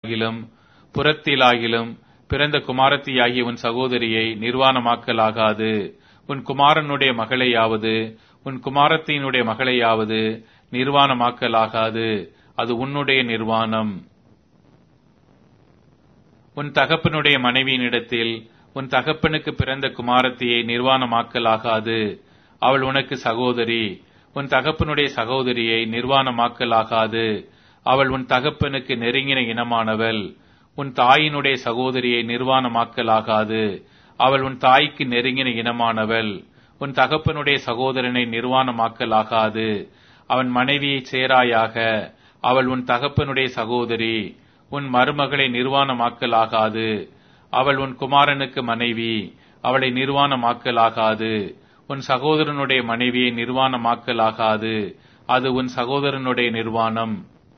புறத்திலாகிலும் பிறந்த குமாரத்தியாகிய உன் சகோதரியை நிர்வாணமாக்கலாகாது. உன் குமாரனுடைய மகளையாவது உன் குமாரத்தினுடைய மகளையாவது நிர்வாணமாக்கலாகாது. அது உன்னுடைய நிர்வாணம். உன் தகப்பனுடைய மனைவியினிடத்தில் உன் தகப்பனுக்கு பிறந்த குமாரத்தியை நிர்வாணமாக்கலாகாது. அவள் உனக்கு சகோதரி. உன் தகப்பனுடைய சகோதரியை நிர்வாணமாக்கலாகாது. அவள் உன் தகப்பனுக்கு நெருங்கின இனமானவள். உன் தாயினுடைய சகோதரியை நிர்வாணமாக்கலாகாது. அவள் உன் தாய்க்கு நெருங்கின இனமானவள். உன் தகப்பனுடைய சகோதரனை நிர்வாணமாக்கலாகாது. அவன் மனைவியை சேராயாக. அவள் உன் தகப்பனுடைய சகோதரி. உன் மருமகளை நிர்வாணமாக்கலாகாது. அவள் உன் குமாரனுக்கு மனைவி. அவளை நிர்வாணமாக்கலாகாது. உன் சகோதரனுடைய மனைவியை நிர்வாணமாக்கலாகாது. அது உன் சகோதரனுடைய நிர்வாணம்.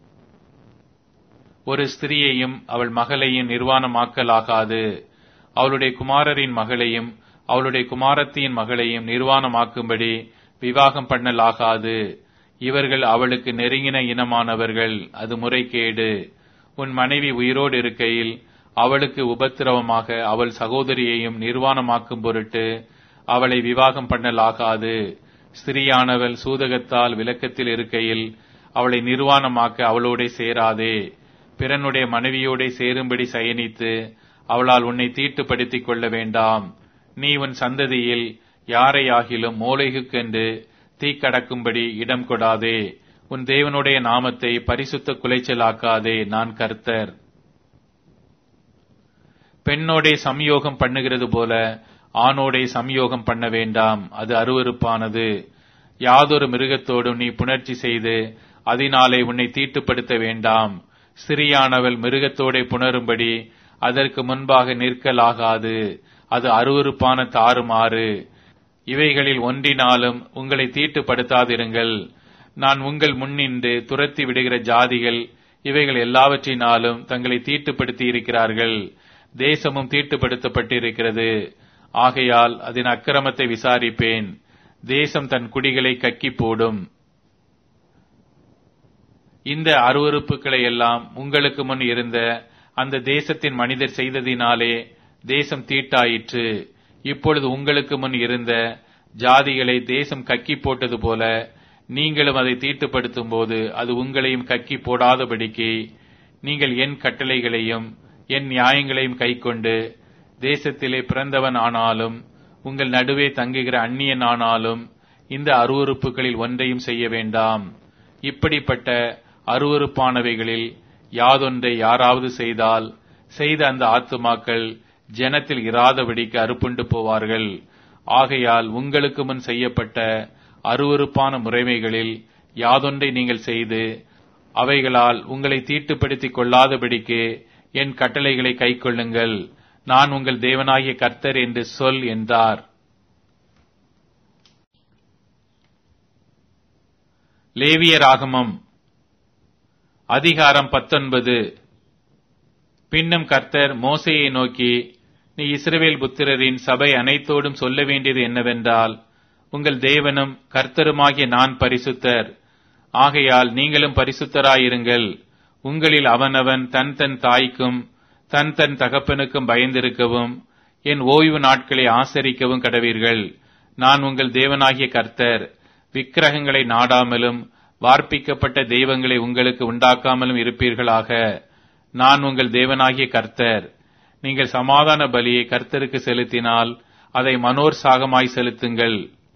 ஒரு ஸ்திரியையும் அவள் மகளையும் நிர்வாணமாக்கலாகாது. அவளுடைய குமாரரின் மகளையும் அவளுடைய குமாரத்தியின் மகளையும் நிர்வாணமாக்கும்படி விவாகம் பண்ணலாகாது. இவர்கள் அவளுக்கு நெருங்கின இனமானவர்கள். அது முறைகேடு. உன் மனைவி உயிரோடு இருக்கையில் அவளுக்கு உபத்திரவமாக அவள் சகோதரியையும் நிர்வாணமாக்கும் பொருட்டு அவளை விவாகம் பண்ணலாகாது. ஸ்திரியானவள் சூதகத்தால் விலக்கத்தில் இருக்கையில் அவளை நிர்வாணமாக்க அவளோட சேராதே. பிறனுடைய மனைவியோட சேரும்படி சயனித்து அவளால் உன்னை தீட்டுப்படுத்திக் கொள்ள வேண்டாம். நீ உன் சந்ததியில் யாரையாகிலும் மோளேகுக்கென்று தீக்கடக்கும்படி இடம் கொடாதே. உன் தேவனுடைய நாமத்தை பரிசுத்த குலைச்சலாக்காதே. நான் கர்த்தர். பெண்ணோடே சம்யோகம் பண்ணுகிறது போல ஆணோடே சம்யோகம் பண்ண வேண்டாம். அது அருவருப்பானது. யாதொரு மிருகத்தோடும் நீ புணர்ச்சி செய்து அதனாலே உன்னை தீட்டுப்படுத்த வேண்டாம். சிறியானவள் மிருகத்தோடே புணரும்படி அதற்கு முன்பாக நிற்கலாகாது. அது அருவருப்பான தாறுமாறு. இவைகளில் ஒன்றினாலும் உங்களை தீட்டுப்படுத்தாதிருங்கள். நான் உங்கள் முன்னின்று துரத்தி விடுகிற ஜாதிகள் இவைகள் எல்லாவற்றினாலும் தங்களை தீட்டுப்படுத்தி இருக்கிறார்கள். தேசமும் தீட்டுப்படுத்தப்பட்டிருக்கிறது. ஆகையால் அதன் அக்கிரமத்தை விசாரிப்பேன். தேசம் தன் குடிகளை கக்கி போடும். இந்த அருவருப்புகளை எல்லாம் உங்களுக்கு முன் இருந்த அந்த தேசத்தின் மனிதர் செய்ததினாலே தேசம் தீட்டாயிற்று. இப்பொழுது உங்களுக்கு முன் இருந்த ஜாதிகளை தேசம் கக்கி போட்டது போல நீங்களும் அதை தீட்டுப்படுத்தும் போது அது உங்களையும் கக்கி போடாதபடிக்கு நீங்கள் என் கட்டளைகளையும் என் நியாயங்களையும் கைக்கொண்டு தேசத்திலே பிறந்தவன் ஆனாலும் உங்கள் நடுவே தங்குகிற அந்நியன் ஆனாலும் இந்த அருவருப்புகளில் ஒன்றையும் செய்ய வேண்டாம். இப்படிப்பட்ட அருவருப்பானவைகளில் யாதொன்றை யாராவது செய்தால் செய்த அந்த ஆத்துமாக்கள் ஜனத்தில் இராதபடிக்கு அறுப்புண்டு போவார்கள். ஆகையால் உங்களுக்கு முன் செய்யப்பட்ட அருவருப்பான முறைமைகளில் யாதொன்றை நீங்கள் செய்து அவைகளால் உங்களை தீட்டுப்படுத்திக் கொள்ளாதபடிக்கு என் கட்டளைகளை கைக்கொள்ளுங்கள். நான் உங்கள் தேவனாகிய கர்த்தர் என்று சொல் என்றார். லேவியராகமம் அதிகாரம் 19. பின்னும் கர்த்தர் மோசேயை நோக்கி, நீ இஸ்ரவேல் புத்திரரின் சபை அனைத்தோடும் சொல்ல வேண்டியது என்னவென்றால், உங்கள் தேவனும் கர்த்தருமாகிய நான் பரிசுத்தர். ஆகையால் நீங்களும் பரிசுத்தராயிருங்கள். உங்களில் அவனவன் தன் தன் தாய்க்கும் தன் தன் தகப்பனுக்கும் பயந்திருக்கவும் என் ஓய்வு நாட்களை ஆசரிக்கவும் கடவீர்கள். நான் உங்கள் தேவனாகிய கர்த்தர். விக்கிரகங்களை நாடாமலும் வார்ப்பிக்கப்பட்ட தெய்வங்களை உங்களுக்கு உண்டாக்காமலும் இருப்பீர்களாக. நான் உங்கள் தேவனாகிய கர்த்தர். நீங்கள் சமாதான பலியை கர்த்தருக்கு செலுத்தினால் அதை மனோற்சாகமாய் செலுத்துங்கள்.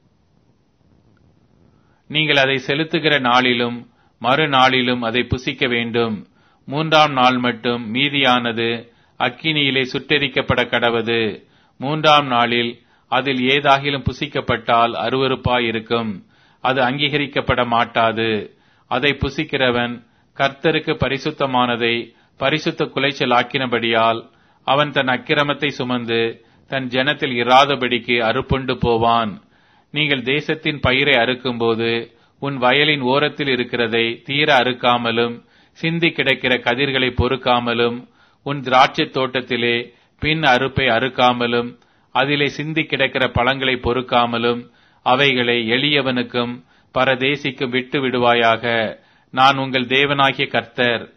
நீங்கள் அதை செலுத்துகிற நாளிலும் மறுநாளிலும் அதை புசிக்க வேண்டும். 3ஆம் நாள் மட்டும் மீதியானது அக்கினியிலே சுட்டெரிக்கப்பட கடவது. 3ஆம் நாளில் அதில் ஏதாகிலும் புசிக்கப்பட்டால் அருவருப்பாயிருக்கும். அது அங்கீகரிக்கப்பட மாட்டாது. அதை புசிக்கிறவன் கர்த்தருக்கு பரிசுத்தமானதை பரிசுத்த குலைச்சலாக்கினபடியால் அவன் தன் அக்கிரமத்தை சுமந்து தன் ஜனத்தில் இராதபடிக்கு அறுப்புண்டு போவான். நீங்கள் தேசத்தின் பயிரை அறுக்கும்போது உன் வயலின் ஓரத்தில் இருக்கிறதை தீர அறுக்காமலும் சிந்தி கிடக்கிற கதிர்களை பொறுக்காமலும் உன் திராட்சை தோட்டத்திலே பின் அறுப்பை அறுக்காமலும் அதிலே சிந்தி கிடக்கிற பழங்களை பொறுக்காமலும் அவைகளை எளியவனுக்கும் பரதேசிக்கும் விட்டு விடுவாயாக. நான் உங்கள் தேவனாகிய கர்த்தர்.